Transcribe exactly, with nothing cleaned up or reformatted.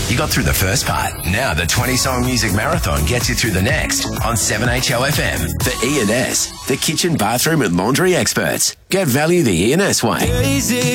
You got through the first part. Now the twenty-song music marathon gets you through the next on seven H O F M. The E and S, the kitchen, bathroom and laundry experts. Get value the E and S way. Easy.